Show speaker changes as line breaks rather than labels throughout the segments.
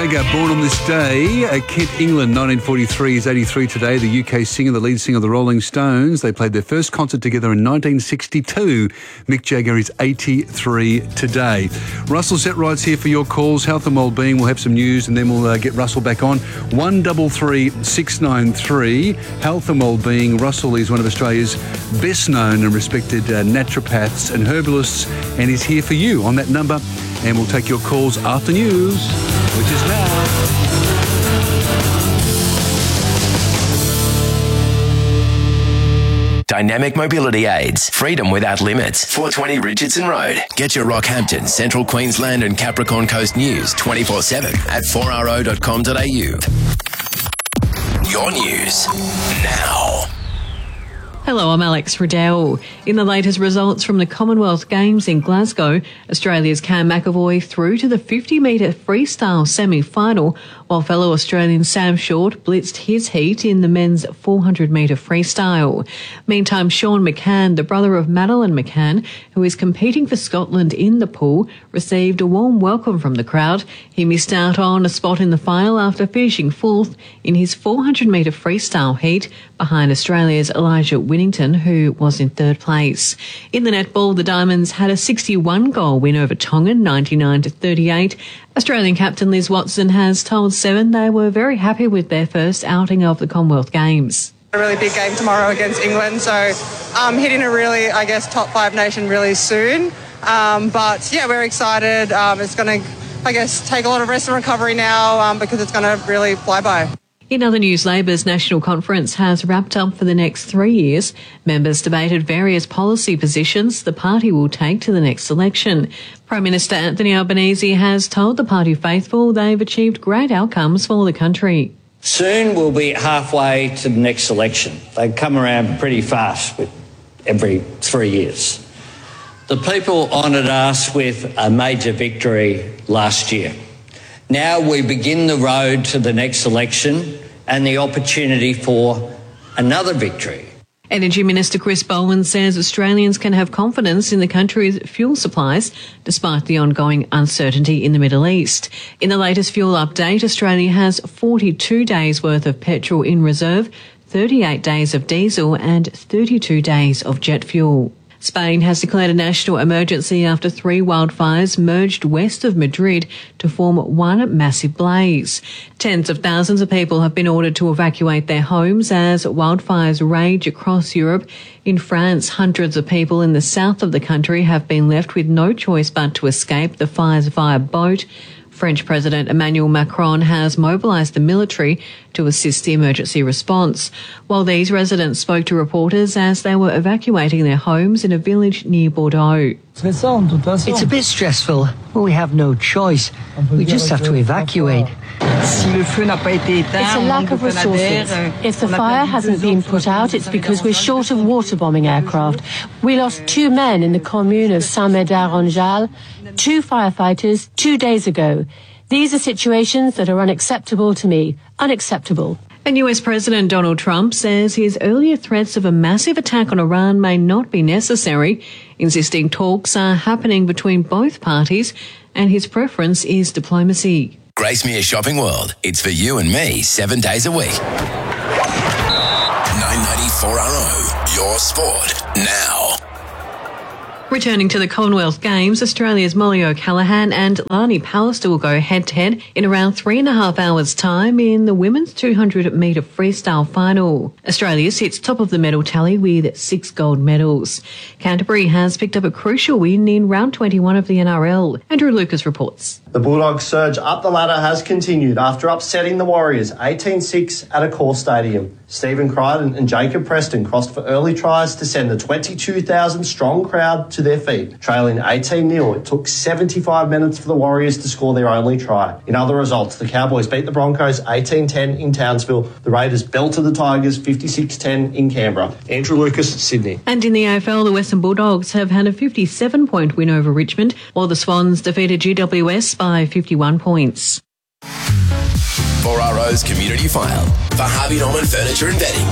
Jagger, born on this day. Kent, England, 1943, is 83 today. The UK singer, the lead singer of the Rolling Stones. They played their first concert together in 1962. Mick Jagger is 83 today. Russell Setrights here for your calls. Health and Wellbeing. We'll have some news and then we'll get Russell back on. 133 693. Health and Wellbeing. Russell is one of Australia's best known and respected naturopaths and herbalists, and he's here for you on that number. And we'll take your calls after news, which is now.
Dynamic Mobility Aids. Freedom without limits. 420 Richardson Road. Get your Rockhampton, Central Queensland and Capricorn Coast news 24/7 at 4ro.com.au. Your news now.
Hello, I'm Alex Riddell. In the latest results from the Commonwealth Games in Glasgow, Australia's Cam McEvoy through to the 50-metre freestyle semi-final, while fellow Australian Sam Short blitzed his heat in the men's 400-metre freestyle. Meantime, Sean McCann, the brother of Madeline McCann, who is competing for Scotland in the pool, received a warm welcome from the crowd. He missed out on a spot in the final after finishing fourth in his 400-metre freestyle heat behind Australia's Elijah Winnington, who was in third place. In the netball, the Diamonds had a 61-goal win over Tongan, 99-38. Australian captain Liz Watson has told Seven they were very happy with their first outing of the Commonwealth Games.
A really big game tomorrow against England, so hitting a really, top 5 nation really soon. But yeah, we're excited. It's going to, take a lot of rest and recovery now because it's going to really fly by.
In other news, Labor's National Conference has wrapped up for the next 3 years. Members debated various policy positions the party will take to the next election. Prime Minister Anthony Albanese has told the party faithful they've achieved great outcomes for the country.
Soon we'll be halfway to the next election. They come around pretty fast with every 3 years. The people honoured us with a major victory last year. Now we begin the road to the next election and the opportunity for another victory.
Energy Minister Chris Bowen says Australians can have confidence in the country's fuel supplies despite the ongoing uncertainty in the Middle East. In the latest fuel update, Australia has 42 days worth of petrol in reserve, 38 days of diesel and 32 days of jet fuel. Spain has declared a national emergency after 3 wildfires merged west of Madrid to form one massive blaze. Tens of thousands of people have been ordered to evacuate their homes as wildfires rage across Europe. In France, hundreds of people in the south of the country have been left with no choice but to escape the fires via boat. French President Emmanuel Macron has mobilised the military to assist the emergency response, while these residents spoke to reporters as they were evacuating their homes in a village near Bordeaux.
It's a bit stressful, but we have no choice. We just have to evacuate.
It's a lack of resources. If the fire hasn't been put out, it's because we're short of water-bombing aircraft. We lost 2 men in the commune of Saint-Médard-en-Jalles, 2 firefighters 2 days ago. These are situations that are unacceptable to me. Unacceptable.
And US President Donald Trump says his earlier threats of a massive attack on Iran may not be necessary, insisting talks are happening between both parties and his preference is diplomacy.
Gracemere Shopping World. It's for you and me 7 days a week. 994RO. Your sport now.
Returning to the Commonwealth Games, Australia's Molly O'Callaghan and Lani Pallister will go head-to-head in around 3.5 hours' time in the women's 200-metre freestyle final. Australia sits top of the medal tally with 6 gold medals. Canterbury has picked up a crucial win in round 21 of the NRL. Andrew Lucas reports.
The Bulldogs' surge up the ladder has continued after upsetting the Warriors 18-6 at Accor Stadium. Stephen Crichton and Jacob Preston crossed for early tries to send the 22,000-strong crowd to their feet. Trailing 18-0, it took 75 minutes for the Warriors to score their only try. In other results, the Cowboys beat the Broncos 18-10 in Townsville. The Raiders belted the Tigers 56-10 in Canberra. Andrew Lucas, Sydney.
And in the AFL, the Western Bulldogs have had a 57-point win over Richmond, while the Swans defeated GWS by 51 points.
4RO's Community File for Harvey Norman Furniture and Bedding.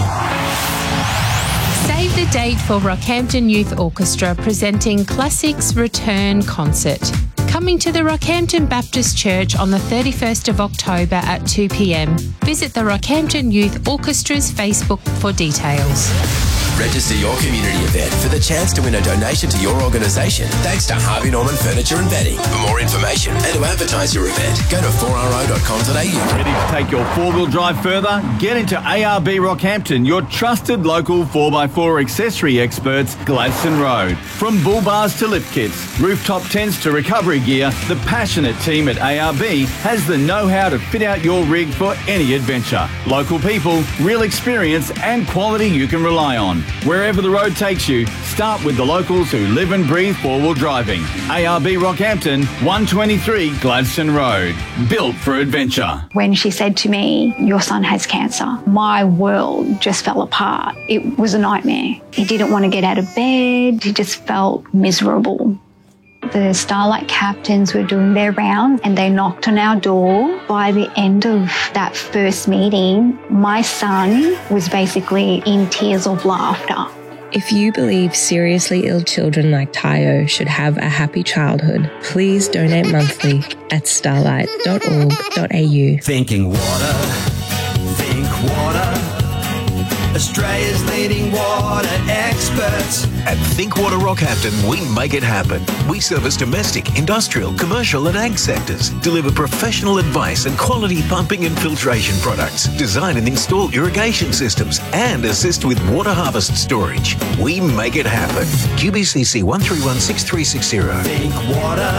Save the date for Rockhampton Youth Orchestra presenting Classics Return Concert. Coming to the Rockhampton Baptist Church on the 31st of October at 2 p.m. Visit the Rockhampton Youth Orchestra's Facebook for details.
Register your community event for the chance to win a donation to your organisation thanks to Harvey Norman Furniture and Bedding. For more information and to advertise your event, go to 4ro.com.au.
Ready to take your four-wheel drive further? Get into ARB Rockhampton, your trusted local 4x4 accessory experts, Gladstone Road. From bull bars to lift kits, rooftop tents to recovery gear, the passionate team at ARB has the know-how to fit out your rig for any adventure. Local people, real experience and quality you can rely on. Wherever the road takes you, start with the locals who live and breathe four-wheel driving. ARB Rockhampton, 123 Gladstone Road. Built for adventure.
When she said to me, "Your son has cancer," my world just fell apart. It was a nightmare. He didn't want to get out of bed. He just felt miserable. The Starlight captains were doing their round and they knocked on our door. By the end of that first meeting, my son was basically in tears of laughter.
If you believe seriously ill children like Tayo should have a happy childhood, please donate monthly at starlight.org.au.
Thinking water, think water. Australia's leading water experts.
At Think Water Rockhampton, we make it happen. We service domestic, industrial, commercial and ag sectors, deliver professional advice and quality pumping and filtration products, design and install irrigation systems and assist with water harvest storage. We make it happen. QBCC 1316360.
Think water.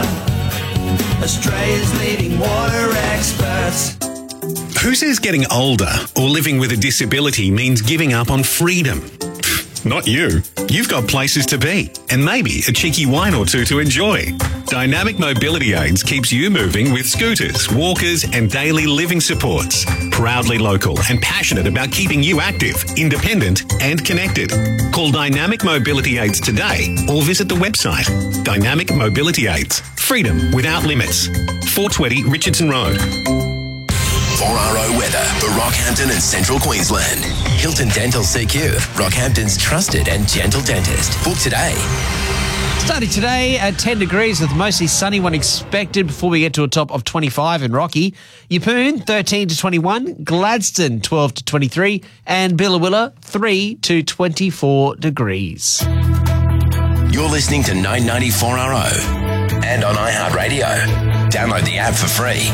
Australia's leading water experts.
Who says getting older or living with a disability means giving up on freedom? Not you. You've got places to be and maybe a cheeky wine or two to enjoy. Dynamic Mobility Aids keeps you moving with scooters, walkers and daily living supports. Proudly local and passionate about keeping you active, independent and connected. Call Dynamic Mobility Aids today or visit the website. Dynamic Mobility Aids. Freedom without limits. 420 Richardson Road.
4RO weather for Rockhampton and Central Queensland. Hilton Dental CQ, Rockhampton's trusted and gentle dentist. Book today.
Starting today at 10 degrees with mostly sunny one expected before we get to a top of 25 in Rocky. Yeppoon 13 to 21, Gladstone 12 to 23 and Billawilla 3 to 24 degrees.
You're listening to 994RO and on iHeartRadio. Download the app for free.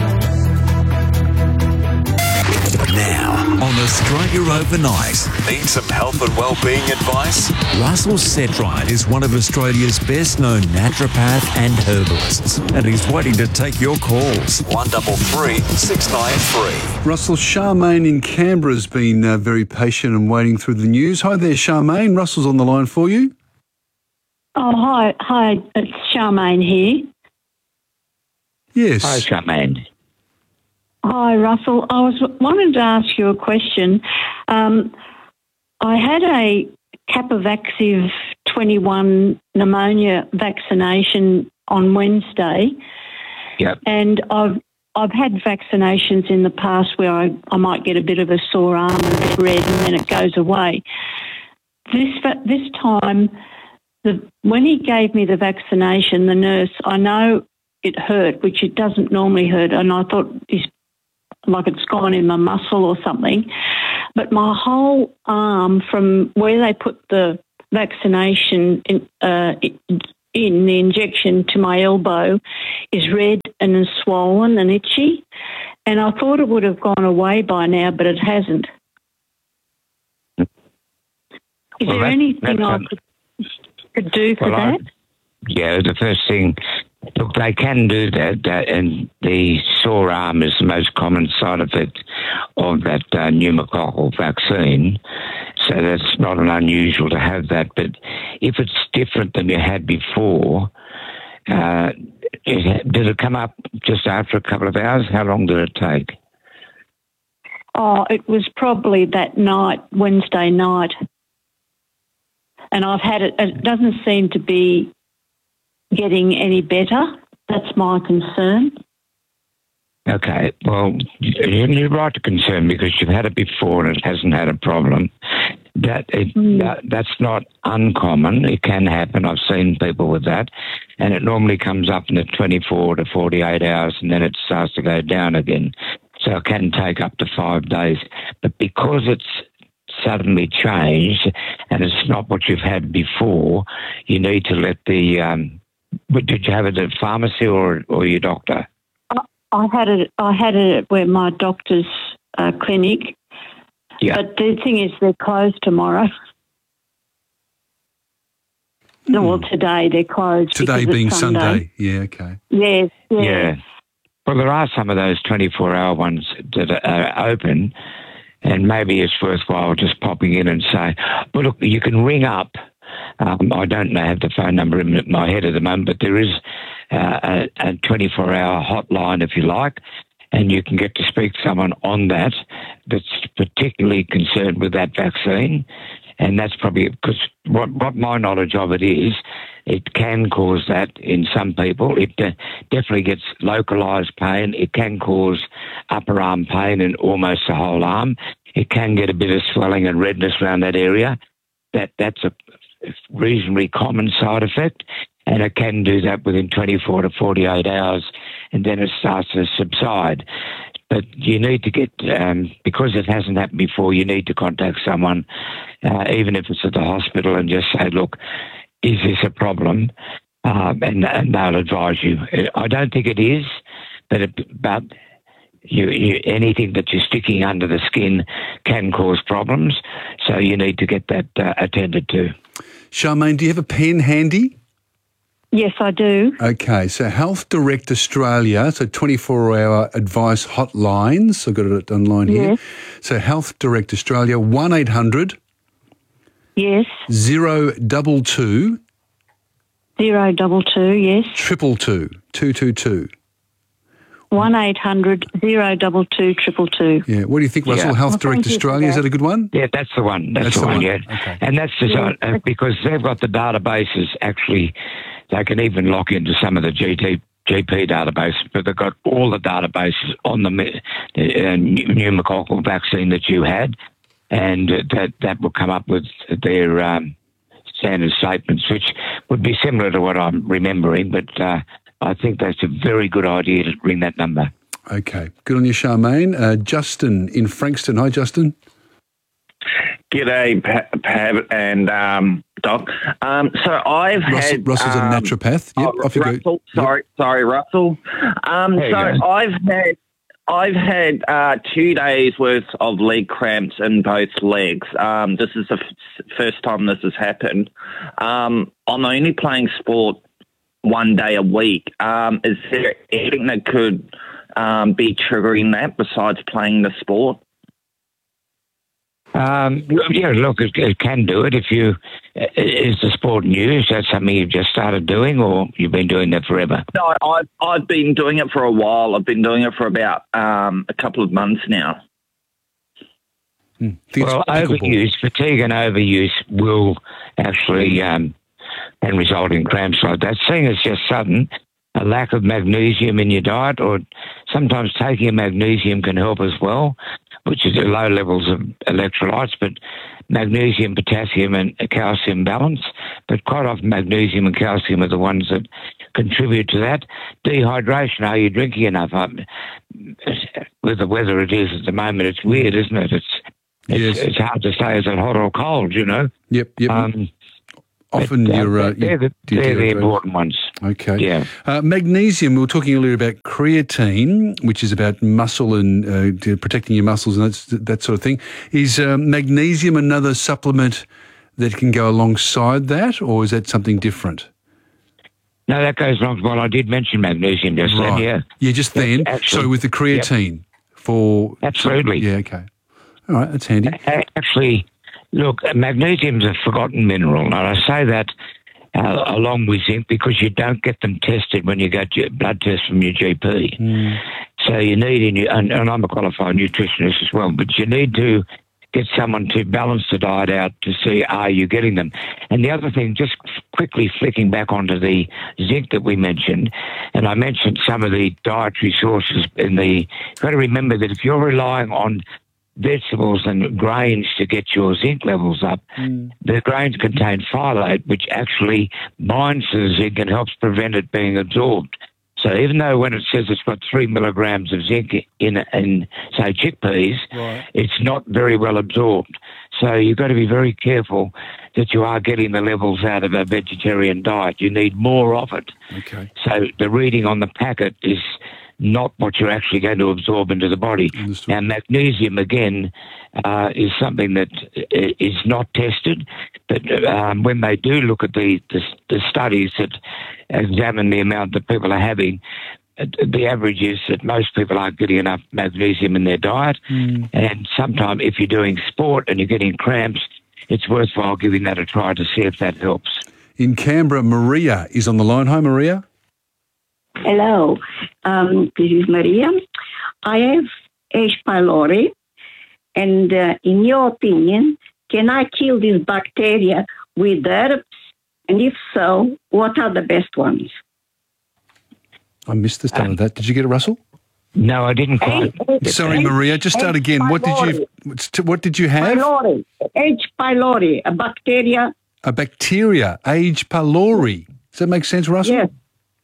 Now, on Australia Overnight. Need some health and wellbeing advice? Russell Setright is one of Australia's best-known naturopath and herbalists, and he's waiting to take your calls. 133 693.
Russell, Charmaine in Canberra has been very patient and waiting through the news. Hi there, Charmaine. Russell's on the line for you.
Oh, hi. It's Charmaine here.
Yes.
Hi, Charmaine.
Hi, Russell. I wanted to ask you a question. I had a Capavaxive 21 pneumonia vaccination on Wednesday.
Yep.
And I've had vaccinations in the past where I might get a bit of a sore arm and a bit red and then it goes away. This time, when he gave me the vaccination, the nurse, I know it hurt, which it doesn't normally hurt, and I thought like it's gone in my muscle or something. But my whole arm, from where they put the vaccination in the injection to my elbow, is red and is swollen and itchy. And I thought it would have gone away by now, but it hasn't. Is there anything I could do for that?
Yeah, the first thing, look, they can do that, and the sore arm is the most common side effect of that pneumococcal vaccine, so that's not unusual to have that. But if it's different than you had before, did it come up just after a couple of hours? How long did it take?
Oh, it was probably that night, Wednesday night. And I've had it. It doesn't seem to be getting any better. That's my concern.
Okay, well, you're right to concern because you've had it before and it hasn't had a problem. that's not uncommon. It can happen. I've seen people with that, and it normally comes up in the 24 to 48 hours, and then it starts to go down again. So it can take up to 5 days. But because it's suddenly changed and it's not what you've had before, you need to let the... did you have it at pharmacy or your doctor?
I had it at my doctor's clinic.
Yeah.
But the thing is, they're closed tomorrow. No, well, today they're closed.
Today
because
being
it's Sunday.
Yeah, okay.
Yes, yes.
Yeah. Well, there are some of those 24-hour ones that are open, and maybe it's worthwhile just popping in and say, well, look, you can ring up. I don't have the phone number in my head at the moment, but there is a 24-hour hotline, if you like, and you can get to speak to someone on that that's particularly concerned with that vaccine. And that's probably because what my knowledge of it is, it can cause that in some people. It definitely gets localised pain. It can cause upper arm pain in almost the whole arm. It can get a bit of swelling and redness around that area. That's a reasonably common side effect, and it can do that within 24 to 48 hours, and then it starts to subside. But you need to get, because it hasn't happened before, you need to contact someone, even if it's at the hospital, and just say, look, is this a problem? And they'll advise you. I don't think it is, but anything that you're sticking under the skin can cause problems, so you need to get that attended to.
Charmaine, do you have a pen handy?
Yes, I do.
Okay, so Health Direct Australia, so 24-hour advice hotlines. I've got it online here.
Yes.
So Health Direct Australia, 1-800...
Yes.
022...
022, yes.
222, 222.
1-800-022-222.
Yeah. What do you think, Russell?
Yeah.
Health Direct Australia, is that a good one?
Yeah, that's the one. That's the one, yeah.
Okay.
And that's designed, because they've got the databases actually, they can even lock into some of the GP databases, but they've got all the databases on the pneumococcal vaccine that you had, and that will come up with their standard statements, which would be similar to what I'm remembering, but I think that's a very good idea to ring that number.
Okay. Good on you, Charmaine. Justin in Frankston. Hi, Justin.
G'day, Pav and Doc. So I've had...
Russell's a naturopath. Yep, off you
Russell,
go.
Sorry, Russell. I've had 2 days worth of leg cramps in both legs. This is the first time this has happened. I'm only playing sport 1 day a week. Is there anything that could be triggering that besides playing the sport?
Yeah, look, it can do it. Is the sport new? Is that something you've just started doing, or you've been doing that forever?
No, I've been doing it for a while. I've been doing it for about a couple of months now.
Well, fatigue and overuse will actually and result in cramps like that. Seeing it's just sudden, a lack of magnesium in your diet, or sometimes taking a magnesium can help as well, which is at low levels of electrolytes, but magnesium, potassium and calcium balance. But quite often magnesium and calcium are the ones that contribute to that. Dehydration, are you drinking enough? With the weather it is at the moment, it's weird, isn't it? It's hard to say, is it hot or cold, you know?
Yep. Often they're
the important ones.
Okay.
Yeah.
Magnesium, we were talking earlier about creatine, which is about muscle and protecting your muscles and that sort of thing. Is magnesium another supplement that can go alongside that, or is that something different?
No, that goes along. Well, I did mention magnesium just then, yeah.
Yeah, just then. So with the creatine for...
Absolutely.
Yeah, okay. All right, that's handy.
Actually... Look, magnesium's a forgotten mineral, and I say that along with zinc because you don't get them tested when you go to blood test from your GP. So you need, and I'm a qualified nutritionist as well, but you need to get someone to balance the diet out to see, are you getting them? And the other thing, just quickly flicking back onto the zinc that we mentioned, and I mentioned some of the dietary sources you've got to remember that if you're relying on vegetables and grains to get your zinc levels up. The grains contain phyllate, which actually binds to the zinc and helps prevent it being absorbed. So even though when it says it's got 3 milligrams of zinc in say, chickpeas, it's not very well absorbed. So you've got to be very careful that you are getting the levels out of a vegetarian diet. You need more of it.
Okay.
So the reading on the packet is not what you're actually going to absorb into the body.
Understood.
Now, magnesium, again, is something that is not tested, but when they do look at the studies that examine the amount that people are having, the average is that most people aren't getting enough magnesium in their diet, and sometimes if you're doing sport and you're getting cramps, it's worthwhile giving that a try to see if that helps.
In Canberra, Maria is on the line. Hi, Maria.
Hello, this is Maria. I have H. pylori, and in your opinion, can I kill this bacteria with herbs? And if so, what are the best ones?
I missed the start of that. Did you get it, Russell?
No, I didn't quite.
Sorry, Maria. Just start again. What did you have?
Pylori. H. pylori, a bacteria.
A bacteria. H. pylori. Does that make sense, Russell?
Yes.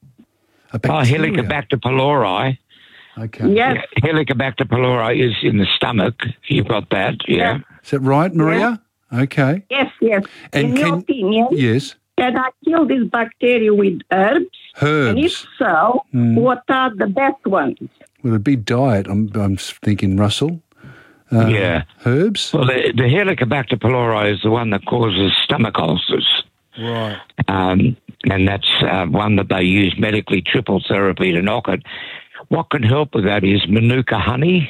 Helicobacter pylori.
Okay.
Yes.
Helicobacter pylori is in the stomach. You've got that, yeah.
Is that right, Maria? Okay.
Yes.
And
in your opinion,
yes.
can I kill this bacteria with herbs?
Herbs.
And if so, what are the best ones?
Well, a big diet, I'm thinking, Russell.
Yeah.
Herbs?
Well, the Helicobacter pylori is the one that causes stomach ulcers.
Right.
And that's one that they use medically, triple therapy to knock it. What can help with that is Manuka honey.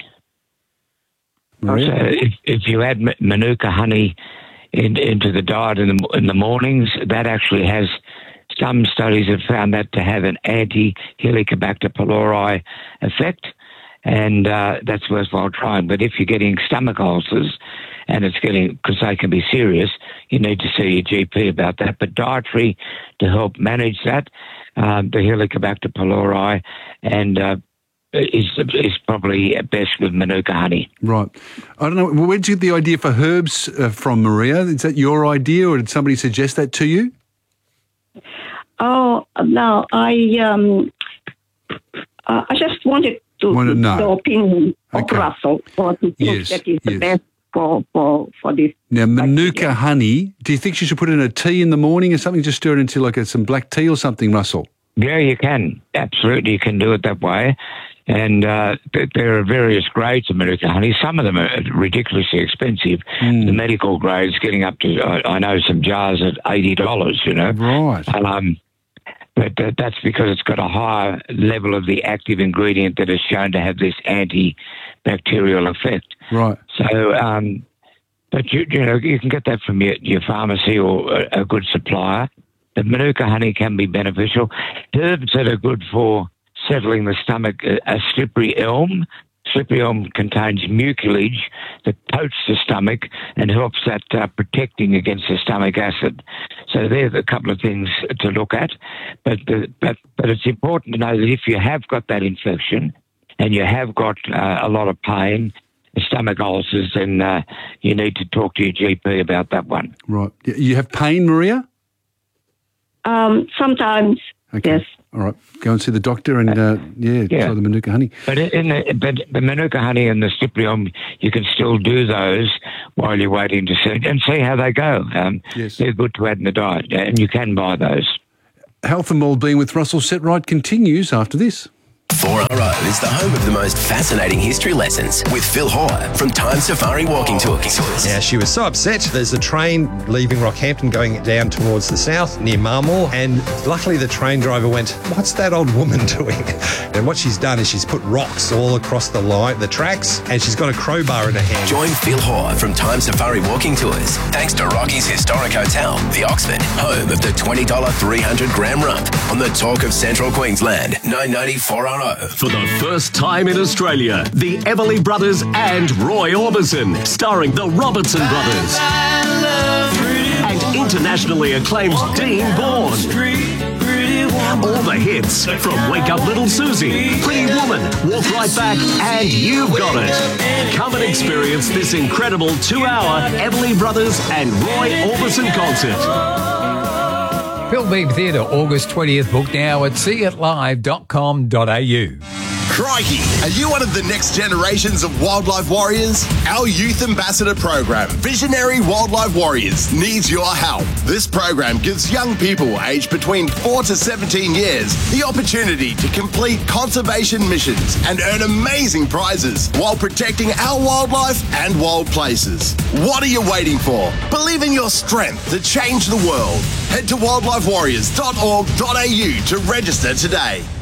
Maria?
So if you add Manuka honey into the diet in the mornings, that actually has, some studies have found that to have an anti-Helicobacter pylori effect, and that's worthwhile trying. But if you're getting stomach ulcers, and because they can be serious, you need to see your GP about that. But dietary to help manage that, the Helicobacter pylori, and is probably best with Manuka honey.
Right. I don't know, where did you get the idea for herbs from, Maria? Is that your idea, or did somebody suggest that to you?
Oh, no, I just wanted to
know
the opinion of Russell, what he thinks that is the best for this.
Now, Manuka honey, do you think she should put it in a tea in the morning or something? Just stir it into like some black tea or something, Russell?
Yeah, you can. Absolutely, you can do it that way. And there are various grades of Manuka honey. Some of them are ridiculously expensive. The medical grades getting up to, I know some jars at $80, you know.
Right.
But that's because it's got a higher level of the active ingredient that is shown to have this antibacterial effect.
Right.
So, but you know, you can get that from your pharmacy or a good supplier. The Manuka honey can be beneficial. Herbs that are good for settling the stomach, a slippery elm. Slippery elm contains mucilage that coats the stomach and helps that protecting against the stomach acid. So there's a couple of things to look at. But it's important to know that if you have got that infection and you have got a lot of pain, stomach ulcers, then you need to talk to your GP about that one.
Right. You have pain, Maria?
Sometimes, yes.
All right. Go and see the doctor and, try the Manuka honey.
But the Manuka honey and the Cyprium, you can still do those while you're waiting to see, and see how they go. They're good to add in the diet, and you can buy those.
Health and Wellbeing with Russell Setright continues after this.
4RO is the home of the most fascinating history lessons with Phil Hoare from Time Safari Walking Tours.
Now, she was so upset. There's a train leaving Rockhampton going down towards the south near Marmore, and luckily the train driver went, "What's that old woman doing?" And what she's done is she's put rocks all across the line, the tracks, and she's got a crowbar in her hand.
Join Phil Hoare from Time Safari Walking Tours thanks to Rocky's Historic Hotel, the Oxford, home of the $20 300-gram rump on the Talk of Central Queensland, 990 4RO.
For the first time in Australia, the Everly Brothers and Roy Orbison, starring the Robertson Brothers. And internationally acclaimed Dean Bourne. All the hits from Wake Up Little Susie, Pretty Woman, Walk Right Back, and You've Got It. Come and experience this incredible 2-hour Everly Brothers and Roy Orbison concert.
Phil Beebe Theatre, August 20th. Book now at seeitlive.com.au.
Crikey, are you one of the next generations of wildlife warriors? Our Youth Ambassador program, Visionary Wildlife Warriors, needs your help. This program gives young people aged between 4 to 17 years the opportunity to complete conservation missions and earn amazing prizes while protecting our wildlife and wild places. What are you waiting for? Believe in your strength to change the world. Head to wildlifewarriors.org.au to register today.